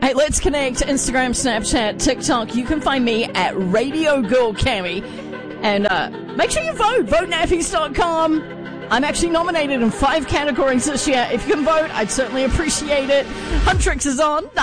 Hey, let's connect. Instagram, Snapchat, TikTok. You can find me at Radio Girl Cammy. And make sure you vote. VoteNappies.com. I'm actually nominated in 5 categories this year. If you can vote, I'd certainly appreciate it. Huntrix is on.